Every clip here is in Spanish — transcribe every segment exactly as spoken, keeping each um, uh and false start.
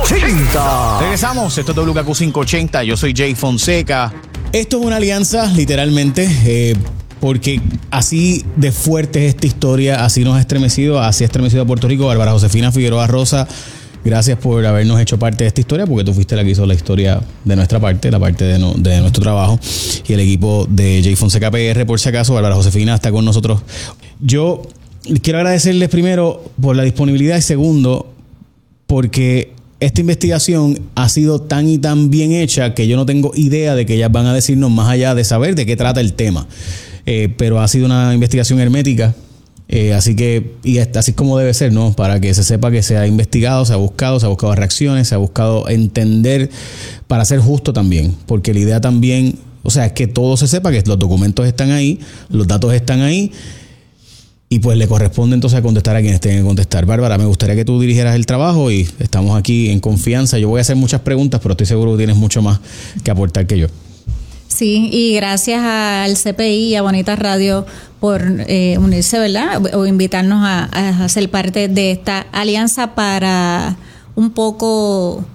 ochenta. Regresamos, esto es W K Q quinientos ochenta, yo soy Jay Fonseca. Esto es una alianza, literalmente, eh, porque así de fuerte es esta historia, así nos ha estremecido, así ha estremecido a Puerto Rico. Bárbara Josefina Figueroa Rosa, gracias por habernos hecho parte de esta historia, porque tú fuiste la que hizo la historia de nuestra parte, la parte de, no, de nuestro trabajo, y el equipo de Jay Fonseca P R, por si acaso. Bárbara Josefina está con nosotros. Yo quiero agradecerles primero por la disponibilidad y segundo, porque esta investigación ha sido tan y tan bien hecha que yo no tengo idea de que ellas van a decirnos más allá de saber de qué trata el tema. Eh, pero ha sido una investigación hermética. Eh, así que, y así es como debe ser, ¿no? Para que se sepa que se ha investigado, se ha buscado, se ha buscado reacciones, se ha buscado entender para ser justo también. Porque la idea también, o sea, es que todo se sepa, que los documentos están ahí, los datos están ahí, y pues le corresponde entonces a contestar a quienes tengan que contestar. Bárbara, me gustaría que tú dirigieras el trabajo y estamos aquí en confianza. Yo voy a hacer muchas preguntas, pero estoy seguro que tienes mucho más que aportar que yo. Sí, y gracias al C P I y a Bonita Radio por eh, unirse, ¿verdad? O invitarnos a, a ser parte de esta alianza para un poco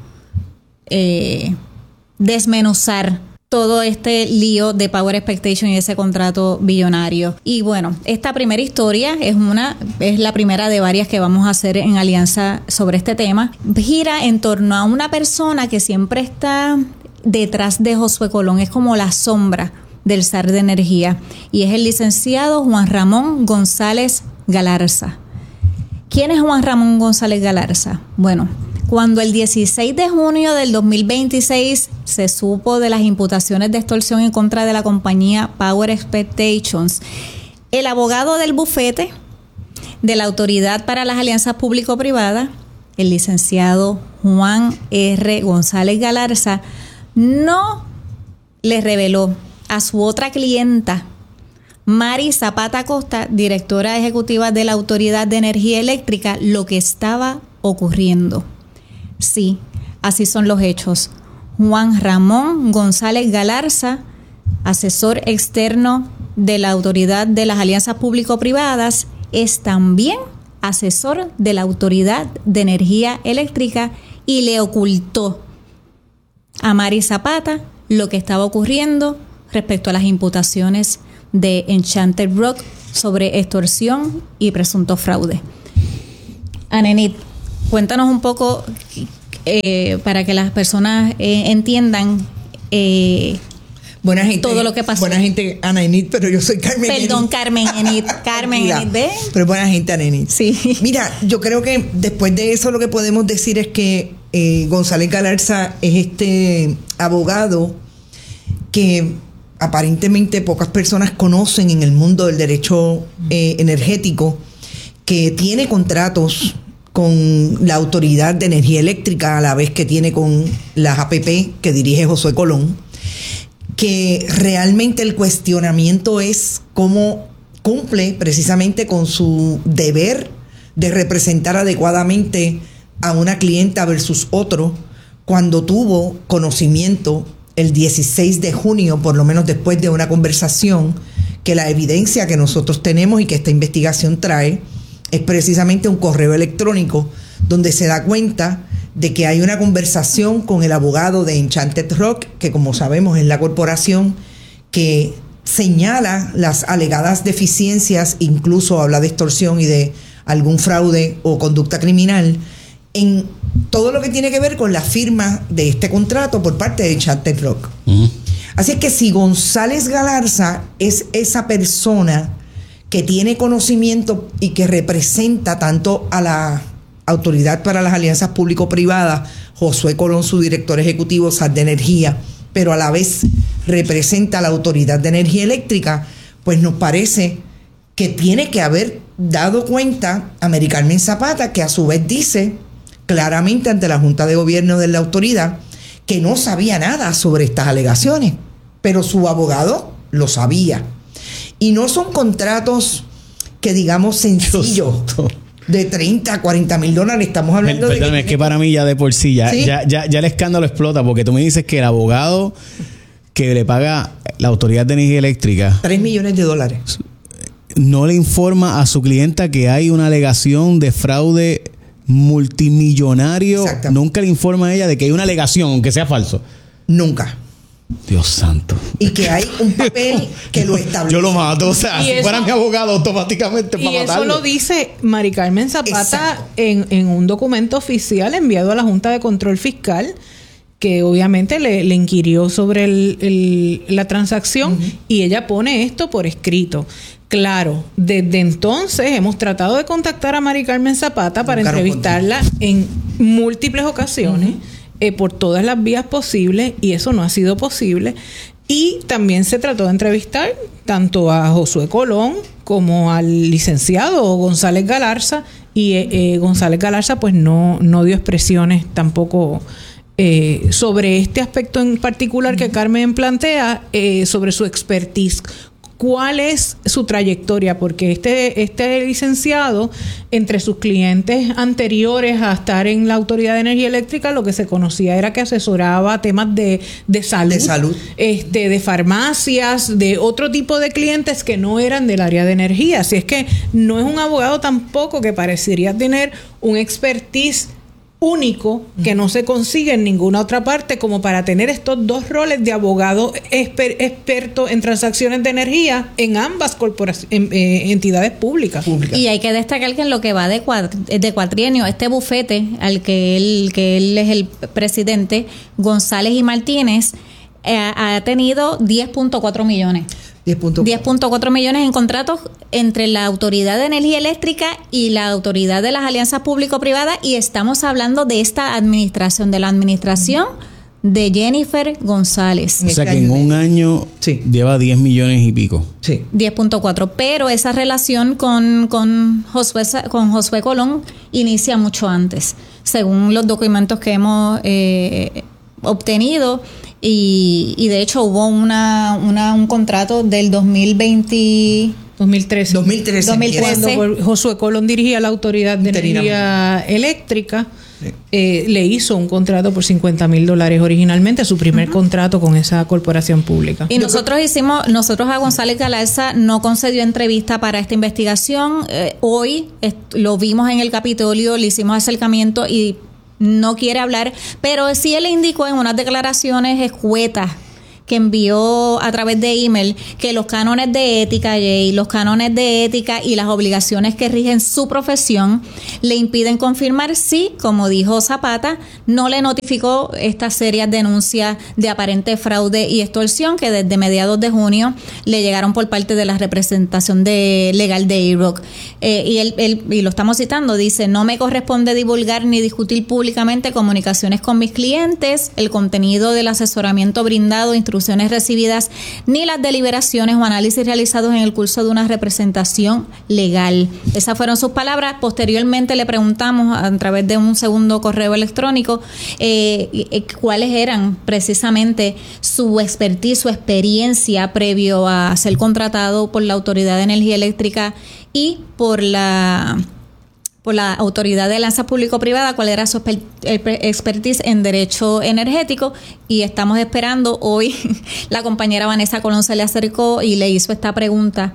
eh, desmenuzar todo este lío de Power Expectation y ese contrato billonario. Y bueno, esta primera historia es una es la primera de varias que vamos a hacer en alianza sobre este tema. Gira en torno a una persona que siempre está detrás de Josué Colón, es como la sombra del zar de energía, y es el licenciado Juan Ramón González Galarza. ¿Quién es Juan Ramón González Galarza? Bueno, cuando el dieciséis de junio del dos mil veintiséis se supo de las imputaciones de extorsión en contra de la compañía Power Expectations, el abogado del bufete de la Autoridad para las Alianzas Público-Privadas, el licenciado Juan R. González Galarza, no le reveló a su otra clienta, Mari Zapata Costa, directora ejecutiva de la Autoridad de Energía Eléctrica, lo que estaba ocurriendo. Sí, así son los hechos. Juan Ramón González Galarza, asesor externo de la Autoridad de las Alianzas Público-Privadas, es también asesor de la Autoridad de Energía Eléctrica y le ocultó a Mari Zapata lo que estaba ocurriendo respecto a las imputaciones de Enchanted Rock sobre extorsión y presunto fraude. Anenit, cuéntanos un poco eh, para que las personas eh, entiendan eh, buena gente, todo lo que pasó. Buena gente, Ana Enid, pero yo soy Carmen Perdón, Enid. Carmen Enid. Carmen Mira, Enid, ¿ve? pero buena gente, Ana Enid. Sí. Mira, yo creo que después de eso lo que podemos decir es que eh, González Galarza es este abogado que aparentemente pocas personas conocen en el mundo del derecho eh, energético, que tiene contratos con la Autoridad de Energía Eléctrica a la vez que tiene con las A P P que dirige Josué Colón, que realmente el cuestionamiento es cómo cumple precisamente con su deber de representar adecuadamente a una clienta versus otro cuando tuvo conocimiento el dieciséis de junio, por lo menos después de una conversación, que la evidencia que nosotros tenemos y que esta investigación trae es precisamente un correo electrónico donde se da cuenta de que hay una conversación con el abogado de Enchanted Rock, que como sabemos es la corporación que señala las alegadas deficiencias, incluso habla de extorsión y de algún fraude o conducta criminal en todo lo que tiene que ver con la firma de este contrato por parte de Enchanted Rock. Uh-huh. Así es que si González Galarza es esa persona que tiene conocimiento y que representa tanto a la Autoridad para las Alianzas Público-Privadas, Josué Colón, su director ejecutivo, zar de Energía, pero a la vez representa a la Autoridad de Energía Eléctrica, pues nos parece que tiene que haber dado cuenta a Mari Carmen Zapata, que a su vez dice claramente ante la Junta de Gobierno de la Autoridad que no sabía nada sobre estas alegaciones, pero su abogado lo sabía. Y no son contratos que digamos sencillos, de treinta, cuarenta mil dólares. Estamos hablando Perdóname, de... que, es que para mí ya de por sí, ya, ¿sí? ya, ya, ya el escándalo explota, porque tú me dices que el abogado que le paga la Autoridad de Energía Eléctrica tres millones de dólares no le informa a su clienta que hay una alegación de fraude multimillonario nunca le informa a ella de que hay una alegación, aunque sea falso? Nunca. Dios santo. Y que hay un papel que lo establece. Yo lo mato, o sea, y si eso, fuera mi abogado automáticamente para y matarlo. eso lo dice Mari Carmen Zapata en, Exacto. en un documento oficial enviado a la Junta de Control Fiscal, que obviamente le, le inquirió sobre el, el, la transacción, uh-huh. y ella pone esto por escrito. Claro, desde entonces hemos tratado de contactar a Mari Carmen Zapata para Nunca entrevistarla en múltiples ocasiones, uh-huh. eh, por todas las vías posibles, y eso no ha sido posible. Y también se trató de entrevistar tanto a Josué Colón como al licenciado González Galarza, y eh, eh, González Galarza pues no, no dio expresiones tampoco Eh, sobre este aspecto en particular que Carmen plantea, eh, sobre su expertise. ¿Cuál es su trayectoria? Porque este, este licenciado, entre sus clientes anteriores a estar en la Autoridad de Energía Eléctrica, lo que se conocía era que asesoraba temas de, de salud, de salud, este, de farmacias, de otro tipo de clientes que no eran del área de energía. Así es que no es un abogado tampoco que parecería tener un expertise único que no se consigue en ninguna otra parte, como para tener estos dos roles de abogado exper, experto en transacciones de energía en ambas corporaciones, en, eh, entidades públicas. Y hay que destacar que en lo que va de, cuad, de cuatrienio, este bufete al que él, que él es el presidente, González y Martínez, eh, ha tenido diez punto cuatro millones. diez punto cuatro millones en contratos entre la Autoridad de Energía Eléctrica y la Autoridad de las Alianzas Público-Privadas, y estamos hablando de esta administración, de la administración de Jennifer González. O sea que en un año sí. lleva diez millones y pico. Sí. diez punto cuatro, pero esa relación con, con, Josué, con Josué Colón inicia mucho antes, según los documentos que hemos eh, obtenido. Y, y de hecho hubo una, una un contrato del dos mil veinte dos mil trece dos mil trece cuando Josué Colón dirigía la Autoridad de Energía Eléctrica, sí. eh, le hizo un contrato por cincuenta mil dólares originalmente, su primer uh-huh. contrato con esa corporación pública. Y nosotros hicimos, nosotros a González Galarza no concedió entrevista para esta investigación. Eh, hoy est- lo vimos en el Capitolio, le hicimos acercamiento y no quiere hablar, pero sí él indicó en unas declaraciones escuetas que envió a través de email que los cánones de ética, Jay, los cánones de ética y las obligaciones que rigen su profesión le impiden confirmar si, como dijo Zapata, no le notificó estas serias denuncias de aparente fraude y extorsión que desde mediados de junio le llegaron por parte de la representación de legal de I R O C. Eh, y, él, él, y lo estamos citando, dice: no me corresponde divulgar ni discutir públicamente comunicaciones con mis clientes, el contenido del asesoramiento brindado, instrucciones recibidas, ni las deliberaciones o análisis realizados en el curso de una representación legal. Esas fueron sus palabras. Posteriormente le preguntamos a través de un segundo correo electrónico eh, eh, cuáles eran precisamente su expertise, su experiencia previo a ser contratado por la Autoridad de Energía Eléctrica y por la por la Autoridad de Alianza Público-Privada, cuál era su expertise en derecho energético, y estamos esperando. Hoy la compañera Vanessa Colón se le acercó y le hizo esta pregunta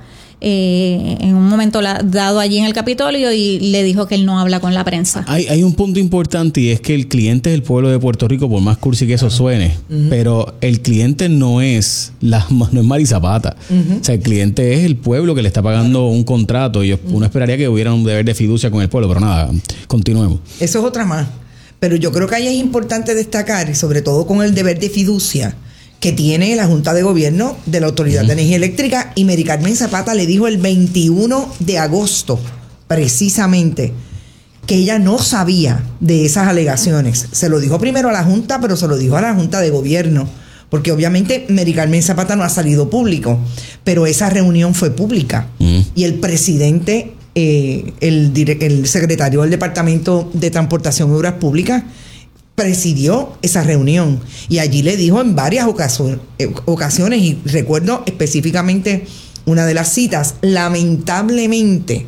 eh, en un momento la, dado allí en el Capitolio, y le dijo que él no habla con la prensa. Hay, hay un punto importante, y es que el cliente es el pueblo de Puerto Rico, por más cursi que eso suene, uh-huh. pero el cliente no es la, no es Mari Zapata. Uh-huh. O sea, el cliente es el pueblo que le está pagando un contrato, y uno esperaría que hubiera un deber de fiducia con el pueblo, pero nada, continuemos. Eso es otra más. Pero yo creo que ahí es importante destacar, y sobre todo con el deber de fiducia que tiene la Junta de Gobierno de la Autoridad uh-huh. de Energía Eléctrica, y Mari Carmen Zapata le dijo el veintiuno de agosto, precisamente, que ella no sabía de esas alegaciones. Se lo dijo primero a la Junta, pero se lo dijo a la Junta de Gobierno, porque obviamente Mari Carmen Zapata no ha salido público, pero esa reunión fue pública. Uh-huh. Y el presidente, eh, el, el secretario del Departamento de Transportación y Obras Públicas, presidió esa reunión, y allí le dijo en varias ocasiones, ocasiones y recuerdo específicamente una de las citas: lamentablemente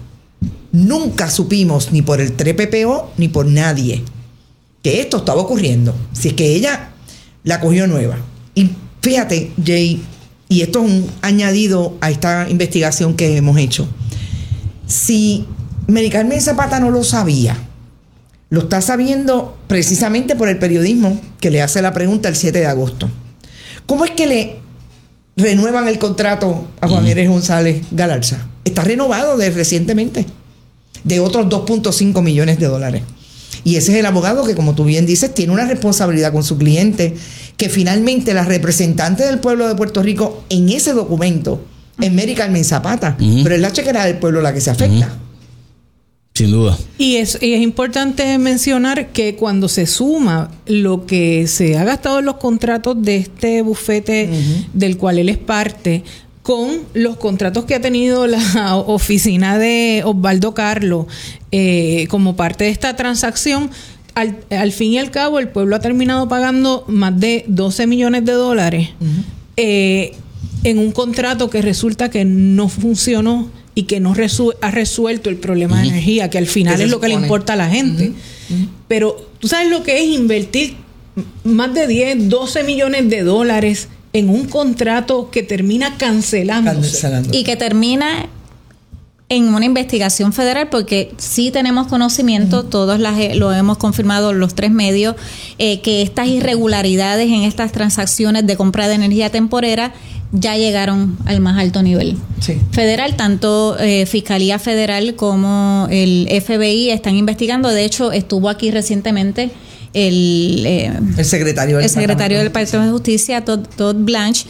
nunca supimos ni por el tres P P O ni por nadie que esto estaba ocurriendo, si es que ella la cogió nueva. Y fíjate, Jay, y esto es un añadido a esta investigación que hemos hecho, si Mari Carmen Zapata no lo sabía, lo está sabiendo precisamente por el periodismo que le hace la pregunta el siete de agosto. ¿Cómo es que le renuevan el contrato a Juan Eres González Galarza? Está renovado de recientemente, de otros dos punto cinco millones de dólares. Y ese es el abogado que, como tú bien dices, tiene una responsabilidad con su cliente, que finalmente la representante del pueblo de Puerto Rico en ese documento es Mary Carmen Zapata, uh-huh. pero es la chequera del pueblo la que se afecta. Uh-huh. Sin duda. Y es, y es importante mencionar que cuando se suma lo que se ha gastado en los contratos de este bufete uh-huh. del cual él es parte, con los contratos que ha tenido la oficina de Osvaldo Carlos eh, como parte de esta transacción, al, al fin y al cabo el pueblo ha terminado pagando más de doce millones de dólares uh-huh. eh, en un contrato que resulta que no funcionó y que no resu- ha resuelto el problema uh-huh. de energía, que al final es lo que le importa a la gente. Uh-huh. Uh-huh. Pero tú sabes lo que es invertir más de diez, doce millones de dólares en un contrato que termina cancelándose. Cancelando. Y que termina en una investigación federal, porque sí tenemos conocimiento, uh-huh. todos las, lo hemos confirmado los tres medios, eh, que estas irregularidades en estas transacciones de compra de energía temporera ya llegaron al más alto nivel sí. federal. Tanto eh, Fiscalía Federal como el F B I están investigando. De hecho, estuvo aquí recientemente el, eh, el secretario del el secretario del Departamento de Justicia, Todd, Todd Blanche,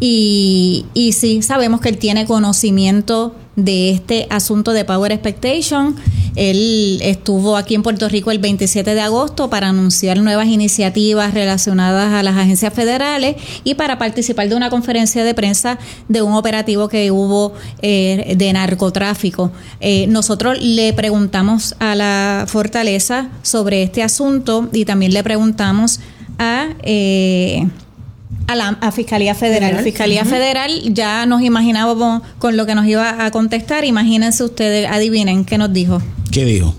y, y sí, sabemos que él tiene conocimiento de este asunto de Power Expectation. Él estuvo aquí en Puerto Rico el veintisiete de agosto para anunciar nuevas iniciativas relacionadas a las agencias federales y para participar de una conferencia de prensa de un operativo que hubo eh, de narcotráfico. Eh, nosotros le preguntamos a la Fortaleza sobre este asunto y también le preguntamos a... Eh, A la a Fiscalía Federal. Federal. Fiscalía uh-huh. Federal, ya nos imaginábamos con lo que nos iba a contestar. Imagínense ustedes, adivinen qué nos dijo. ¿Qué dijo?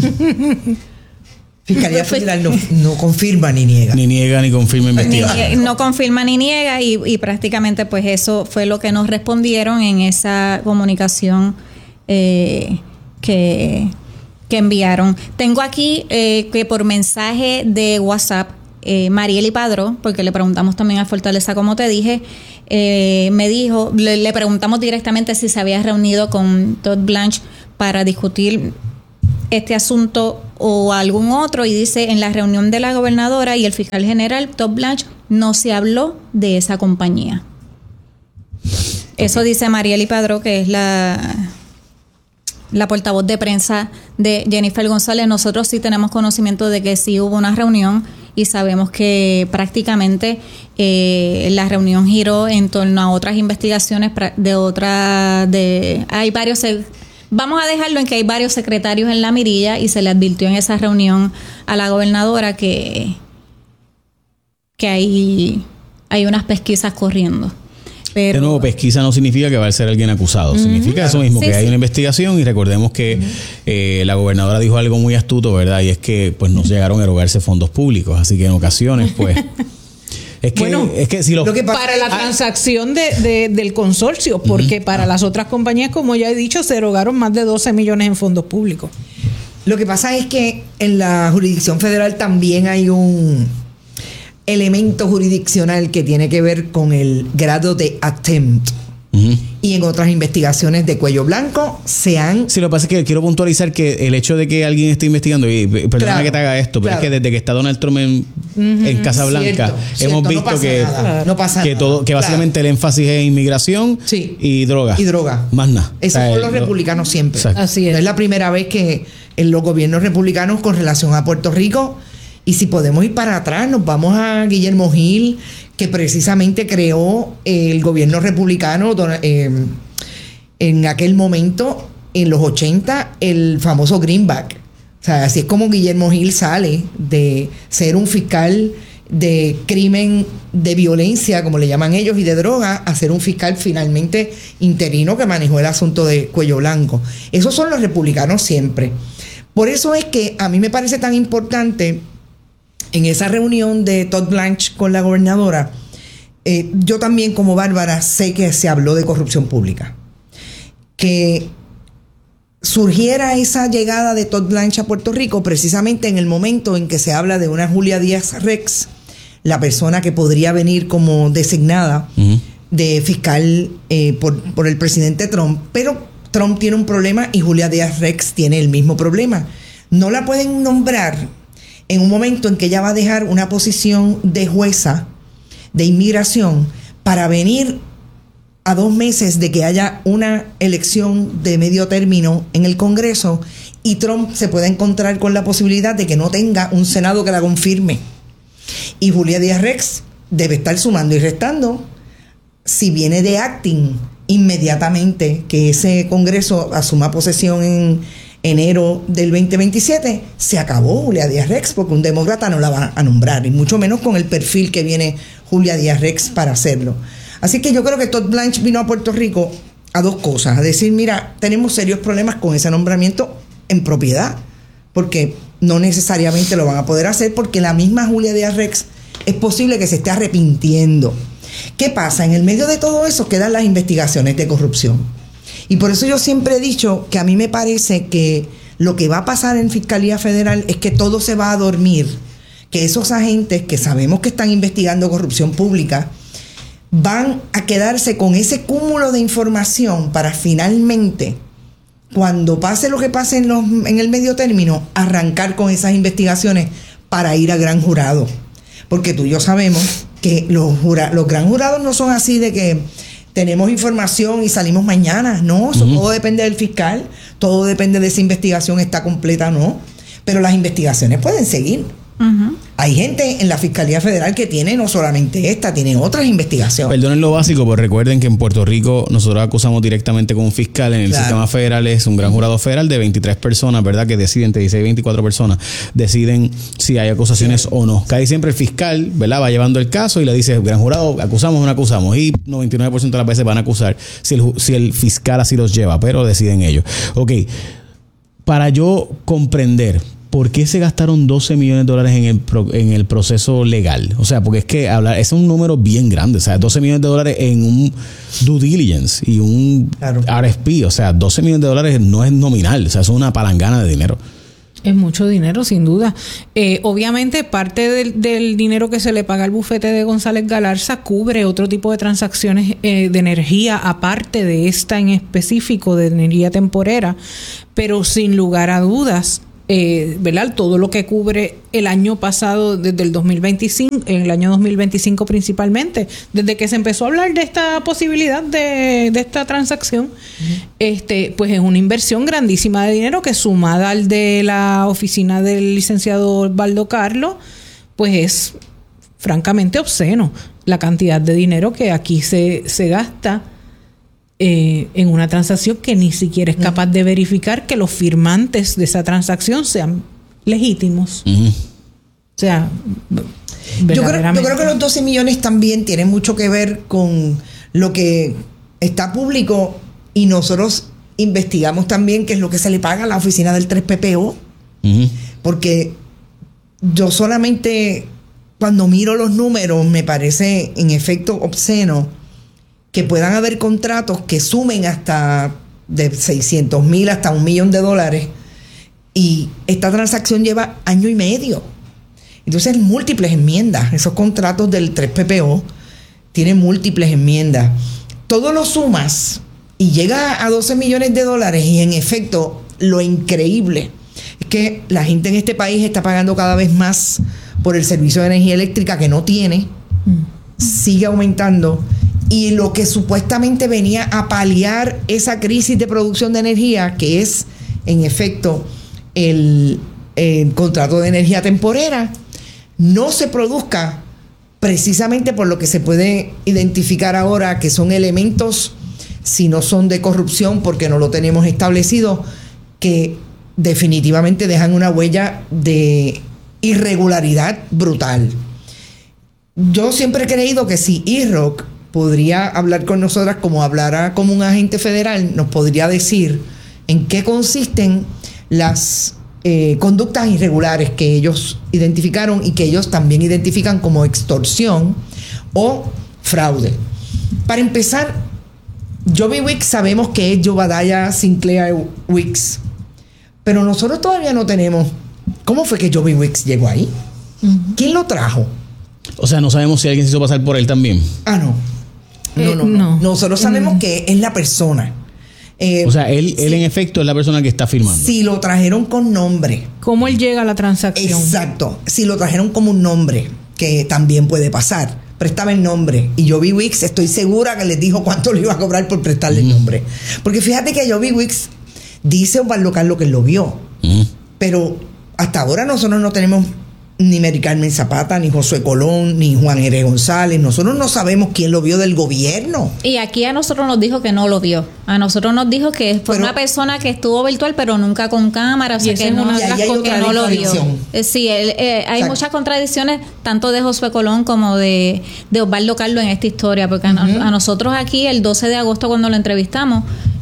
Fiscalía Federal no, no confirma ni niega. Ni niega ni confirma investigación. No confirma ni niega y, y prácticamente pues eso fue lo que nos respondieron en esa comunicación eh, que, que enviaron. Tengo aquí eh, que por mensaje de WhatsApp, Eh, Marieli Padró, porque le preguntamos también a Fortaleza, como te dije, eh, me dijo, le, le preguntamos directamente si se había reunido con Todd Blanche para discutir este asunto o algún otro, y dice, en la reunión de la gobernadora y el fiscal general, Todd Blanche, no se habló de esa compañía. Eso dice Marieli Padró, que es la... la portavoz de prensa de Jennifer González. Nosotros sí tenemos conocimiento de que sí hubo una reunión y sabemos que prácticamente eh, la reunión giró en torno a otras investigaciones de otra de hay varios vamos a dejarlo en que hay varios secretarios en la mirilla y se le advirtió en esa reunión a la gobernadora que que hay hay unas pesquisas corriendo. Pero, de nuevo, pesquisa no significa que va a ser alguien acusado. Uh-huh. Significa eso mismo, sí, que sí. hay una investigación, y recordemos que uh-huh. eh, la gobernadora dijo algo muy astuto, ¿verdad? Y es que pues no llegaron a erogarse fondos públicos. Así que en ocasiones, pues... Es que, bueno, es que si lo, lo que pasa, para la ah, transacción de, de, del consorcio, porque uh-huh. para las otras compañías, como ya he dicho, se erogaron más de doce millones en fondos públicos. Lo que pasa es que en la jurisdicción federal también hay un elemento jurisdiccional que tiene que ver con el grado de attempt. Uh-huh. Y en otras investigaciones de cuello blanco se han... Sí, lo que pasa es que quiero puntualizar que el hecho de que alguien esté investigando, y perdona claro, que te haga esto, pero claro. es que desde que está Donald Trump en, uh-huh. en Casa Blanca, cierto, hemos cierto, visto no que, nada, no pasa que, todo, que básicamente claro. el énfasis es inmigración sí. y droga. Y droga. Más nada. Esos son los republicanos siempre. Exacto. Así es. No es la primera vez que en los gobiernos republicanos con relación a Puerto Rico. Y si podemos ir para atrás, nos vamos a Guillermo Gil, que precisamente creó el gobierno republicano eh, en aquel momento, en los ochenta, el famoso Greenback. O sea, así es como Guillermo Gil sale de ser un fiscal de crimen de violencia, como le llaman ellos, y de droga, a ser un fiscal finalmente interino que manejó el asunto de cuello blanco. Esos son los republicanos siempre. Por eso es que a mí me parece tan importante... En esa reunión de Todd Blanche con la gobernadora, eh, yo también como Bárbara sé que se habló de corrupción pública. Que surgiera esa llegada de Todd Blanche a Puerto Rico precisamente en el momento en que se habla de una Julia Díaz Rex, la persona que podría venir como designada uh-huh. de fiscal eh, por, por el presidente Trump, pero Trump tiene un problema y Julia Díaz Rex tiene el mismo problema. No la pueden nombrar en un momento en que ella va a dejar una posición de jueza de inmigración para venir a dos meses de que haya una elección de medio término en el Congreso y Trump se pueda encontrar con la posibilidad de que no tenga un Senado que la confirme. Y Julia Díaz Rex debe estar sumando y restando. Si viene de acting inmediatamente que ese Congreso asuma posesión en enero del veinte veintisiete, se acabó Julia Díaz Rex, porque un demócrata no la va a nombrar, y mucho menos con el perfil que viene Julia Díaz Rex para hacerlo. Así que yo creo que Todd Blanche vino a Puerto Rico a dos cosas, a decir, mira, tenemos serios problemas con ese nombramiento en propiedad, porque no necesariamente lo van a poder hacer, porque la misma Julia Díaz Rex es posible que se esté arrepintiendo. ¿Qué pasa? En el medio de todo eso quedan las investigaciones de corrupción. Y por eso yo siempre he dicho que a mí me parece que lo que va a pasar en Fiscalía Federal es que todo se va a dormir, que esos agentes que sabemos que están investigando corrupción pública van a quedarse con ese cúmulo de información para finalmente, cuando pase lo que pase en, los, en el medio término, arrancar con esas investigaciones para ir a gran jurado. Porque tú y yo sabemos que los, jura, los gran jurados no son así de que tenemos información y salimos mañana. No, eso uh-huh. todo depende del fiscal, todo depende de si investigación está completa o no. Pero las investigaciones pueden seguir. Uh-huh. Hay gente en la Fiscalía Federal que tiene no solamente esta, tiene otras investigaciones. Perdonen lo básico, pero recuerden que en Puerto Rico nosotros acusamos directamente con un fiscal. En el claro. sistema federal es un gran jurado federal de veintitrés personas, ¿verdad? Que deciden, entre dieciséis y veinticuatro personas, deciden si hay acusaciones sí. o no. Casi siempre el fiscal, ¿verdad? Va llevando el caso y le dice, gran jurado, acusamos o no acusamos. Y noventa y nueve por ciento de las veces van a acusar si el, si el fiscal así los lleva, pero deciden ellos. Ok, para yo comprender ¿por qué se gastaron doce millones de dólares en el, pro, en el proceso legal? O sea, porque es que hablar, es un número bien grande. O sea, doce millones de dólares en un due diligence y un claro. R F P. O sea, doce millones de dólares no es nominal. O sea, es una palangana de dinero. Es mucho dinero, sin duda. Eh, obviamente, parte del, del dinero que se le paga al bufete de González Galarza cubre otro tipo de transacciones eh, de energía, aparte de esta en específico, de energía temporera. Pero sin lugar a dudas, Eh, ¿verdad? Todo lo que cubre el año pasado, desde el dos mil veinticinco, en el año dos mil veinticinco principalmente, desde que se empezó a hablar de esta posibilidad de, de esta transacción, uh-huh. este, pues es una inversión grandísima de dinero que, sumada al de la oficina del licenciado Osvaldo Carlos, pues es francamente obsceno la cantidad de dinero que aquí se, se gasta Eh, en una transacción que ni siquiera es capaz de verificar que los firmantes de esa transacción sean legítimos. Uh-huh. O sea, yo creo, yo creo que los doce millones también tienen mucho que ver con lo que está público, y nosotros investigamos también qué es lo que se le paga a la oficina del tres P P O. Uh-huh. Porque yo solamente cuando miro los números me parece en efecto obsceno que puedan haber contratos que sumen hasta de seiscientos mil hasta un millón de dólares, y esta transacción lleva año y medio. Entonces, múltiples enmiendas. Esos contratos del tres P P O tienen múltiples enmiendas. Todo lo sumas y llega a doce millones de dólares, y en efecto, lo increíble es que la gente en este país está pagando cada vez más por el servicio de energía eléctrica que no tiene. Mm. Sigue aumentando. Y lo que supuestamente venía a paliar esa crisis de producción de energía, que es en efecto el, el contrato de energía temporera, no se produzca, precisamente por lo que se puede identificar ahora, que son elementos, si no son de corrupción, porque no lo tenemos establecido, que definitivamente dejan una huella de irregularidad brutal. Yo siempre he creído que si I R O C podría hablar con nosotras como hablara como un agente federal, nos podría decir en qué consisten las eh, conductas irregulares que ellos identificaron y que ellos también identifican como extorsión o fraude. Para empezar, Joby Wicks sabemos que es Jobadiah Sinclair Wicks, pero nosotros todavía no tenemos. ¿Cómo fue que Joby Wicks llegó ahí? Uh-huh. ¿Quién lo trajo? O sea, no sabemos si alguien se hizo pasar por él también. Ah, no. No, Eh, no, no. no. Nosotros sabemos Mm. que es la persona. Eh, O sea, él, sí. él en efecto es la persona que está firmando. Si lo trajeron con nombre. ¿Cómo él llega a la transacción? Exacto. Si lo trajeron como un nombre, que también puede pasar. Prestaba el nombre. Y Joby Wicks, estoy segura que les dijo cuánto le iba a cobrar por prestarle mm. el nombre. Porque fíjate que Joby Wicks dice Osvaldo Carlos que él lo vio. Mm. Pero hasta ahora nosotros no tenemos ni Mary Carmen Zapata, ni Josué Colón, ni Juan R. González. Nosotros no sabemos quién lo vio del gobierno. Y aquí a nosotros nos dijo que no lo vio. A nosotros nos dijo que fue Pero, una persona que estuvo virtual, pero nunca con cámara. O sea, esa que es no, una de las que cosas no lo vio. contradicción. Eh, sí, él, eh, hay Exacto. muchas contradicciones, tanto de Josué Colón como de, de Osvaldo Carlos en esta historia. Porque uh-huh. a, a nosotros aquí, el doce de agosto, cuando lo entrevistamos,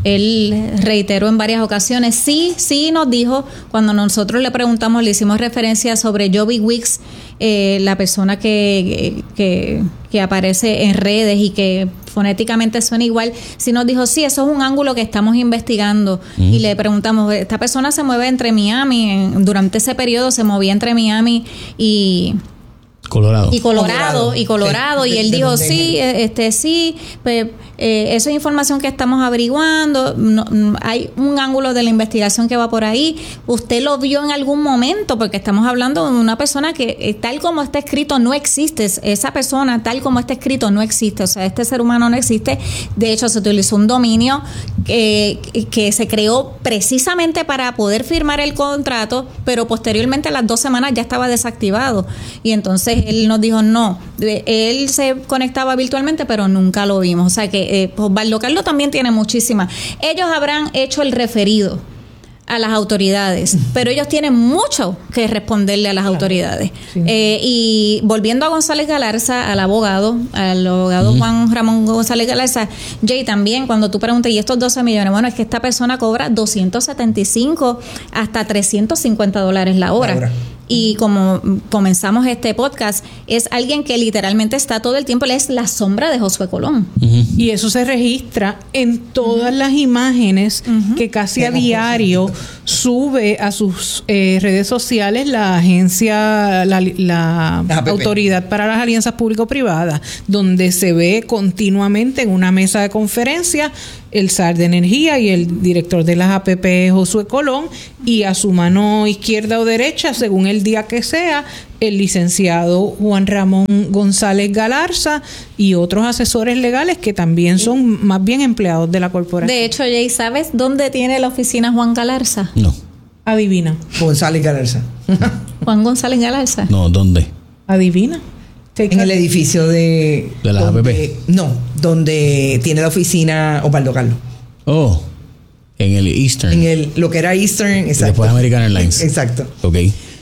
él reiteró en varias ocasiones, sí, sí nos dijo, cuando nosotros le preguntamos, le hicimos referencia sobre Joby Wicks, eh, la persona que, que, que aparece en redes y que fonéticamente suena igual, sí nos dijo, sí, eso es un ángulo que estamos investigando. Mm. Y le preguntamos, esta persona se mueve entre Miami, en, durante ese periodo se movía entre Miami y... Colorado. Y Colorado, Colorado. y Colorado, De, y él de, dijo, de sí, este sí, pues, eh, eso es información que estamos averiguando, no, no, hay un ángulo de la investigación que va por ahí, usted lo vio en algún momento, porque estamos hablando de una persona que eh, tal como está escrito no existe, esa persona tal como está escrito no existe, o sea, este ser humano no existe, de hecho se utilizó un dominio que, que se creó precisamente para poder firmar el contrato, pero posteriormente a las dos semanas ya estaba desactivado, y entonces él nos dijo no, él se conectaba virtualmente pero nunca lo vimos, o sea que eh, Osvaldo Carlos también tiene muchísimas, ellos habrán hecho el referido a las autoridades, pero ellos tienen mucho que responderle a las claro. autoridades. Sí. Eh, y volviendo a González Galarza, al abogado, al abogado uh-huh. Juan Ramón González Galarza, Jay, también cuando tú preguntas, ¿y estos doce millones? Bueno, es que esta persona cobra doscientos setenta y cinco hasta trescientos cincuenta dólares la hora. La hora. Y como comenzamos este podcast, es alguien que literalmente está todo el tiempo, él es la sombra de Josué Colón. Uh-huh. Y eso se registra en todas uh-huh. las imágenes uh-huh. que casi Qué a diario sube a sus eh, redes sociales la agencia, la, la Autoridad para las Alianzas Público-Privadas, donde se ve continuamente en una mesa de conferencia el S A R de Energía y el director de las A P P, Josué Colón, y a su mano izquierda o derecha, según el día que sea, el licenciado Juan Ramón González Galarza y otros asesores legales que también son más bien empleados de la corporación. De hecho, Jay, ¿sabes dónde tiene la oficina Juan Galarza? No. Adivina. González Galarza. Juan González Galarza. No, ¿dónde? Adivina. En el edificio de... ¿De las donde, A P P? No, donde tiene la oficina Osvaldo Carlos. Oh, en el Eastern. En el, lo que era Eastern, exacto. Después American Airlines. Exacto. Ok.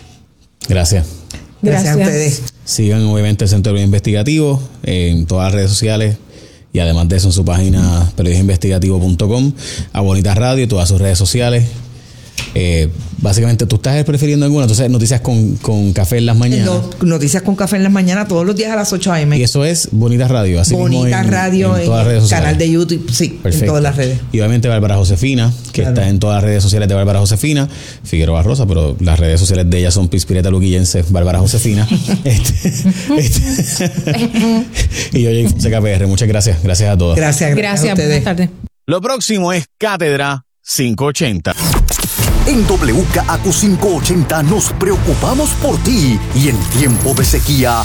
Gracias. Gracias, Gracias a ustedes. Sigan obviamente el Centro Investigativo en todas las redes sociales y además de eso en su página periodismo investigativo punto com, a Bonita Radio, todas sus redes sociales. Eh, básicamente, ¿tú estás prefiriendo alguna? Entonces, noticias con, con café en las mañanas. No, noticias con café en las mañanas todos los días a las ocho a.m. Y eso es Bonita Radio. Así Bonita en, Radio en, en todas las redes sociales. Canal de YouTube, sí, Perfecto. En todas las redes. Y obviamente Bárbara Josefina, que claro. está en todas las redes sociales de Bárbara Josefina, Figueroa Rosa, pero las redes sociales de ella son Pispireta Luquillense, Bárbara Josefina. este, este. Y yo, Jay Fonseca P R. Muchas gracias. Gracias a todos. Gracias, gracias, gracias a ustedes. Buenas tardes. Lo próximo es Cátedra quinientos ochenta. En W K A Q quinientos ochenta nos preocupamos por ti y en tiempo de sequía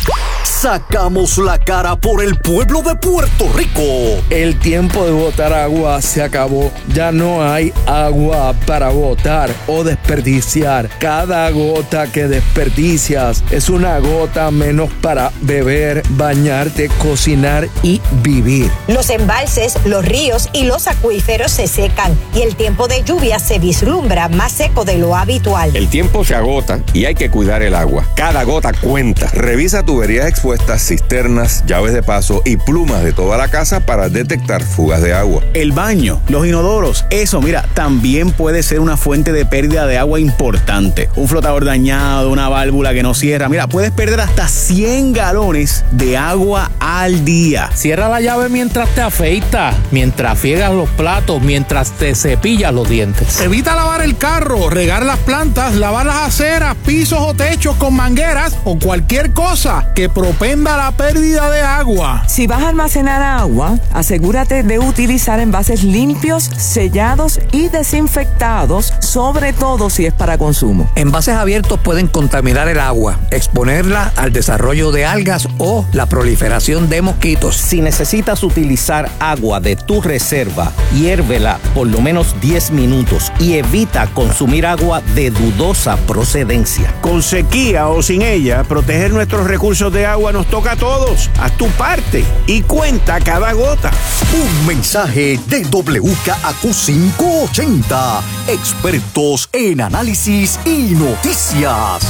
sacamos la cara por el pueblo de Puerto Rico. El tiempo de botar agua se acabó. Ya no hay agua para botar o desperdiciar. Cada gota que desperdicias es una gota menos para beber, bañarte, cocinar y vivir. Los embalses, los ríos y los acuíferos se secan y el tiempo de lluvia se vislumbra más seco de lo habitual. El tiempo se agota y hay que cuidar el agua. Cada gota cuenta. Revisa tuberías expuestas cisternas, llaves de paso y plumas de toda la casa para detectar fugas de agua. El baño, los inodoros, eso, mira, también puede ser una fuente de pérdida de agua importante. Un flotador dañado, una válvula que no cierra. Mira, puedes perder hasta cien galones de agua al día. Cierra la llave mientras te afeitas, mientras friegas los platos, mientras te cepillas los dientes. Evita lavar el carro, regar las plantas, lavar las aceras, pisos o techos con mangueras o cualquier cosa que propenda la pérdida de agua. Si vas a almacenar agua, asegúrate de utilizar envases limpios, sellados y desinfectados, sobre todo si es para consumo. Envases abiertos pueden contaminar el agua, exponerla al desarrollo de algas o la proliferación de mosquitos. Si necesitas utilizar agua de tu reserva, hiérvela por lo menos diez minutos y evita consumir agua de dudosa procedencia. Con sequía o sin ella, proteger nuestros recursos de agua nos toca a todos. Haz tu parte y cuenta cada gota. Un mensaje de W K A Q quinientos ochenta, expertos en análisis y noticias.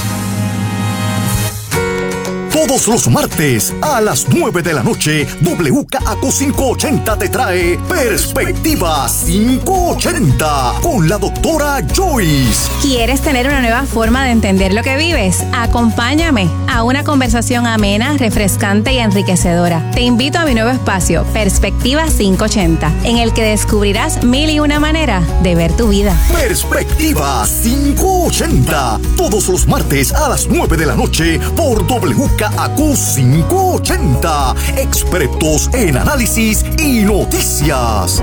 Todos los martes a las nueve de la noche, W K A Q quinientos ochenta te trae Perspectiva quinientos ochenta con la doctora Joyce. ¿Quieres tener una nueva forma de entender lo que vives? Acompáñame a una conversación amena, refrescante y enriquecedora. Te invito a mi nuevo espacio, Perspectiva quinientos ochenta, en el que descubrirás mil y una maneras de ver tu vida. Perspectiva quinientos ochenta, todos los martes a las nueve de la noche por W K A Q quinientos ochenta, expertos en análisis y noticias.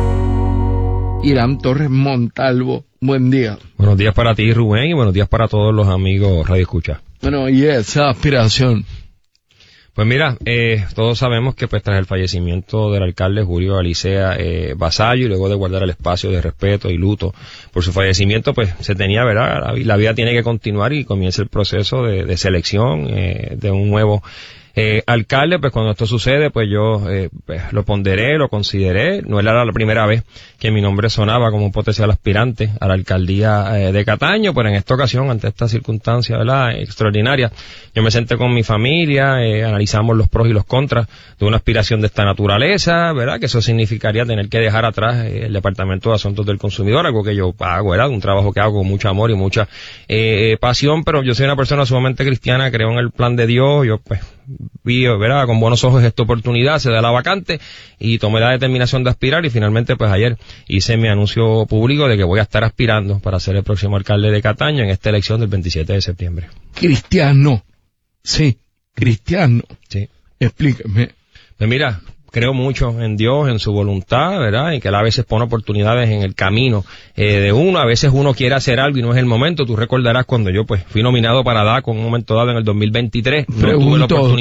Irán Torres Montalvo, buen día. Buenos días para ti, Rubén, y buenos días para todos los amigos Radio Escucha. Bueno, y esa aspiración. Pues mira, eh, todos sabemos que pues tras el fallecimiento del alcalde Julio Alicea eh, Vasallo, y luego de guardar el espacio de respeto y luto por su fallecimiento, pues se tenía, ¿verdad? La, la vida tiene que continuar y comienza el proceso de, de selección eh, de un nuevo Eh, alcalde. Pues cuando esto sucede, pues yo eh, pues, lo ponderé, lo consideré. No era la primera vez que mi nombre sonaba como un potencial aspirante a la alcaldía eh, de Cataño, pero en esta ocasión, ante esta circunstancia, ¿verdad?, extraordinaria, yo me senté con mi familia, eh, analizamos los pros y los contras de una aspiración de esta naturaleza, ¿verdad?, que eso significaría tener que dejar atrás eh, el Departamento de Asuntos del Consumidor, algo que yo hago, ¿verdad?, un trabajo que hago con mucho amor y mucha eh, pasión, pero yo soy una persona sumamente cristiana, creo en el plan de Dios, yo pues vi, ¿verdad?, con buenos ojos esta oportunidad, se da la vacante y tomé la determinación de aspirar, y finalmente pues ayer hice mi anuncio público de que voy a estar aspirando para ser el próximo alcalde de Cataño en esta elección del veintisiete de septiembre. Cristiano, sí, cristiano. Sí. Explíqueme. Pues mira, creo mucho en Dios, en su voluntad, ¿verdad? Y que Él a veces pone oportunidades en el camino eh, de uno. A veces uno quiere hacer algo y no es el momento. Tú recordarás cuando yo pues fui nominado para D A C O en un momento dado en el dos mil veintitrés. No tuve la oportunidad